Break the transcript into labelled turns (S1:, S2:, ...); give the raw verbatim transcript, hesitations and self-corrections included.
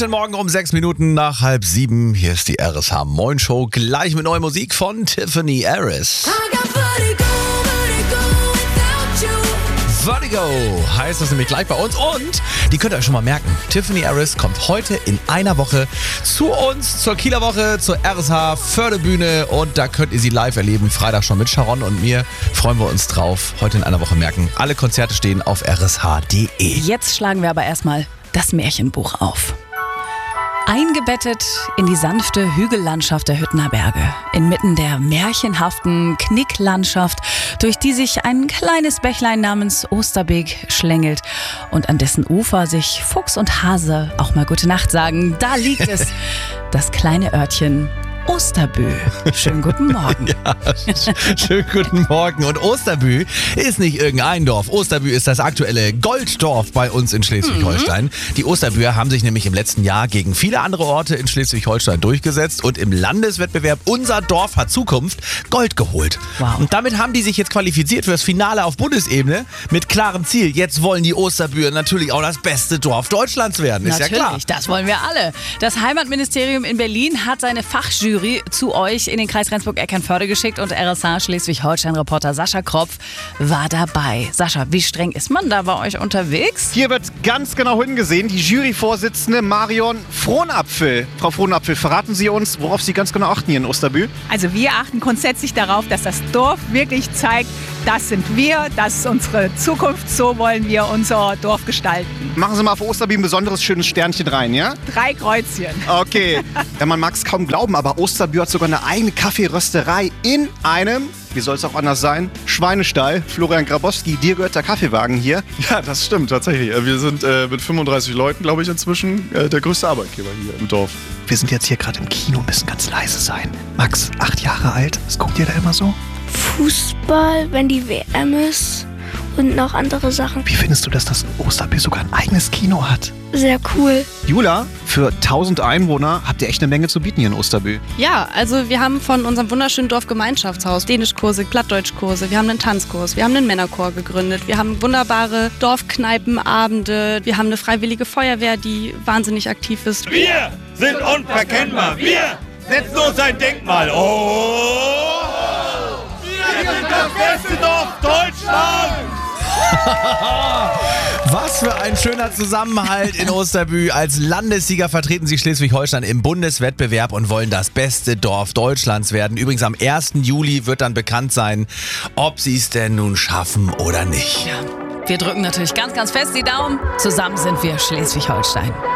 S1: Guten Morgen um sechs Minuten nach halb sieben. Hier ist die R S H Moin Show. Gleich mit neuer Musik von Tiffany Harris. Vertigo heißt es nämlich gleich bei uns. Und die könnt ihr euch schon mal merken. Tiffany Harris kommt heute in einer Woche zu uns, zur Kieler Woche, zur R S H Förderbühne. Und da könnt ihr sie live erleben. Freitag schon mit Sharon und mir. Freuen wir uns drauf. Heute in einer Woche merken. Alle Konzerte stehen auf r s h punkt d e.
S2: Jetzt schlagen wir aber erstmal das Märchenbuch auf. Eingebettet in die sanfte Hügellandschaft der Hüttener Berge, inmitten der märchenhaften Knicklandschaft, durch die sich ein kleines Bächlein namens Osterbeek schlängelt und an dessen Ufer sich Fuchs und Hase auch mal gute Nacht sagen, da liegt es, das kleine Örtchen Osterbü. Schönen guten Morgen.
S1: Ja, schönen guten Morgen. Und Osterbü ist nicht irgendein Dorf. Osterbü ist das aktuelle Golddorf bei uns in Schleswig-Holstein. Mhm. Die Osterbüer haben sich nämlich im letzten Jahr gegen viele andere Orte in Schleswig-Holstein durchgesetzt und im Landeswettbewerb Unser Dorf hat Zukunft Gold geholt.
S2: Wow.
S1: Und damit haben die sich jetzt qualifiziert für das Finale auf Bundesebene mit klarem Ziel. Jetzt wollen die Osterbüer natürlich auch das beste Dorf Deutschlands werden. Ist
S2: natürlich,
S1: ja klar.
S2: Das wollen wir alle. Das Heimatministerium in Berlin hat seine Fachjury zu euch in den Kreis Rendsburg-Eckernförde geschickt und R S H Schleswig-Holstein-Reporter Sascha Kropf war dabei. Sascha, wie streng ist man da bei euch unterwegs?
S3: Hier wird ganz genau hingesehen. Die Juryvorsitzende Marion Frohnapfel. Frau Frohnapfel, verraten Sie uns, worauf Sie ganz genau achten hier in Osterbü?
S4: Also wir achten grundsätzlich darauf, dass das Dorf wirklich zeigt, das sind wir, das ist unsere Zukunft, so wollen wir unser Dorf gestalten.
S3: Machen Sie mal für Osterbü ein besonderes schönes Sternchen rein, ja?
S4: Drei Kreuzchen.
S3: Okay. Ja, man mag es kaum glauben, aber Osterbü hat sogar eine eigene Kaffeerösterei in einem, wie soll es auch anders sein, Schweinestall. Florian Grabowski, dir gehört der Kaffeewagen hier.
S5: Ja, das stimmt tatsächlich. Wir sind äh, mit fünfunddreißig Leuten, glaube ich, inzwischen äh, der größte Arbeitgeber hier im Dorf.
S3: Wir sind jetzt hier gerade im Kino, müssen ganz leise sein. Max, acht Jahre alt, was guckt ihr da immer so?
S6: Fußball, wenn die W M ist und noch andere Sachen.
S3: Wie findest du, dass das Osterbü sogar ein eigenes Kino hat?
S6: Sehr cool.
S3: Jula, für tausend Einwohner habt ihr echt eine Menge zu bieten hier in Osterbü.
S7: Ja, also wir haben von unserem wunderschönen Dorfgemeinschaftshaus Dänischkurse, Plattdeutschkurse, wir haben einen Tanzkurs, wir haben einen Männerchor gegründet, wir haben wunderbare Dorfkneipenabende, wir haben eine freiwillige Feuerwehr, die wahnsinnig aktiv ist.
S8: Wir sind unverkennbar, wir setzen uns ein Denkmal. Oh! Wir sind das beste Dorf Deutschlands!
S1: Was für ein schöner Zusammenhalt in Osterbü. Als Landessieger vertreten sie Schleswig-Holstein im Bundeswettbewerb und wollen das beste Dorf Deutschlands werden. Übrigens am ersten Juli wird dann bekannt sein, ob sie es denn nun schaffen oder nicht.
S2: Ja, wir drücken natürlich ganz, ganz fest die Daumen. Zusammen sind wir Schleswig-Holstein.